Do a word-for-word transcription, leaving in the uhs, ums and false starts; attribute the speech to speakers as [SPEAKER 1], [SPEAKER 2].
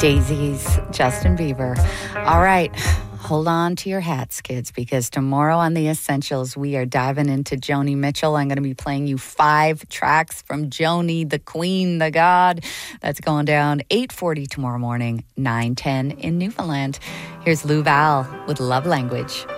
[SPEAKER 1] Daisy's Justin Bieber. All right. Hold on to your hats, kids, because tomorrow on The Essentials, we are diving into Joni Mitchell. I'm going to be playing you five tracks from Joni, the queen, the god. That's going down eight forty tomorrow morning, nine ten in Newfoundland. Here's Lou Val with Love Language.